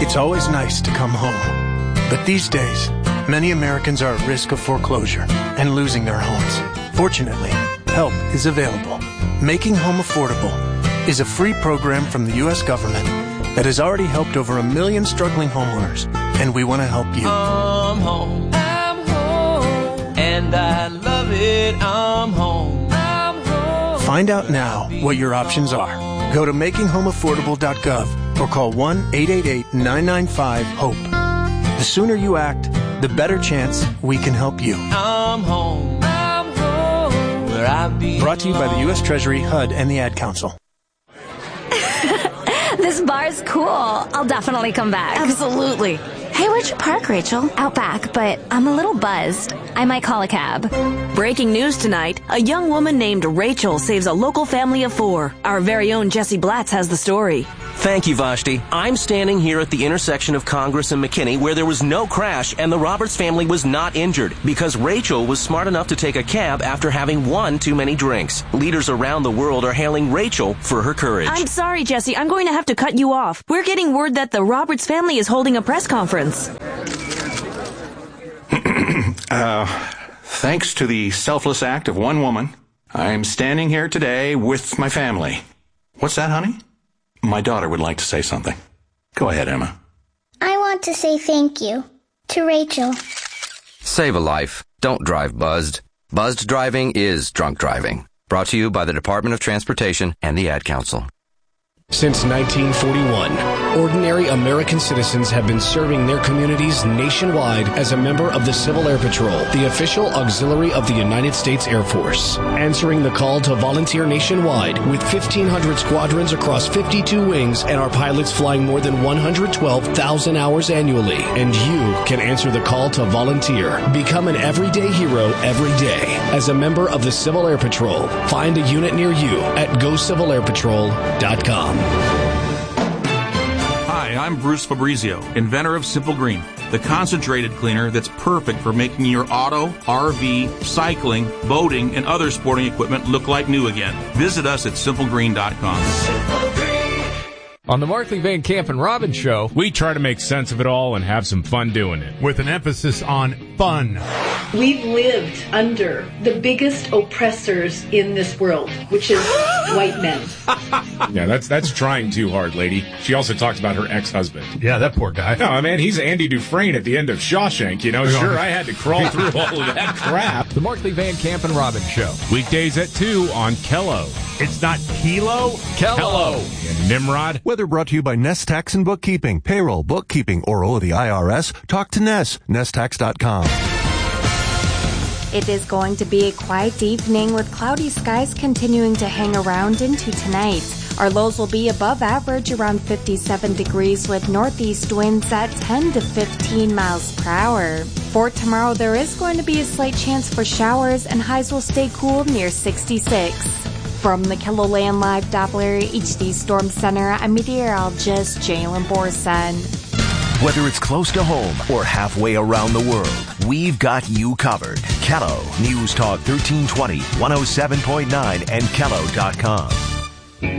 It's always nice to come home. But these days, many Americans are at risk of foreclosure and losing their homes. Fortunately, help is available. Making Home Affordable is a free program from the U.S. government that has already helped over 1 million struggling homeowners, and we want to help you. I'm home, and I love it, I'm home. Find out now what your options are. Go to makinghomeaffordable.gov or call 1-888-995-HOPE. The sooner you act, the better chance we can help you. I'm home, where I belong. Brought to you by the U.S. Treasury, HUD, and the Ad Council. This bar's cool. I'll definitely come back. Absolutely. Hey, where'd you park, Rachel? Out back, but I'm a little buzzed. I might call a cab. Breaking news tonight. A young woman named Rachel saves a local family of 4. Our very own Jesse Blatz has the story. Thank you, Vashti. I'm standing here at the intersection of Congress and McKinney where there was no crash and the Roberts family was not injured because Rachel was smart enough to take a cab after having one too many drinks. Leaders around the world are hailing Rachel for her courage. I'm sorry, Jesse. I'm going to have to cut you off. We're getting word that the Roberts family is holding a press conference. Thanks to the selfless act of one woman, I'm standing here today with my family. What's that, honey? My daughter would like to say something. Go ahead, Emma. I want to say thank you to Rachel. Save a life. Don't drive buzzed. Buzzed driving is drunk driving. Brought to you by the Department of Transportation and the Ad Council. Since 1941, ordinary American citizens have been serving their communities nationwide as a member of the Civil Air Patrol, the official auxiliary of the United States Air Force, answering the call to volunteer nationwide with 1,500 squadrons across 52 wings and our pilots flying more than 112,000 hours annually. And you can answer the call to volunteer. Become an everyday hero every day as a member of the Civil Air Patrol. Find a unit near you at GoCivilAirPatrol.com. Hi, I'm Bruce Fabrizio, inventor of Simple Green, the concentrated cleaner that's perfect for making your auto, RV, cycling, boating, and other sporting equipment look like new again. Visit us at simplegreen.com. On the Markley Van Camp and Robbins Show, we try to make sense of it all and have some fun doing it, with an emphasis on fun. We've lived under the biggest oppressors in this world, which is white men. Yeah, that's trying too hard, lady. She also talks about her ex-husband. Yeah, that poor guy. No, man, he's Andy Dufresne at the end of Shawshank, you know. Sure, I had to crawl through all of that crap. The Markley Van Camp and Robbins Show. Weekdays at 2 on Kello. It's not Kilo, Kello. And Nimrod. Weather brought to you by Nest Tax and Bookkeeping. Payroll, bookkeeping, or the IRS. Talk to Nest. NestTax.com. It is going to be a quiet evening with cloudy skies continuing to hang around into tonight. Our lows will be above average around 57 degrees with northeast winds at 10 to 15 miles per hour. For tomorrow, there is going to be a slight chance for showers and highs will stay cool near 66. From the KELOLAND Live Doppler HD Storm Center, I'm meteorologist Jalen Borson. Whether it's close to home or halfway around the world, we've got you covered. Kello News Talk 1320, 107.9, and Kello.com.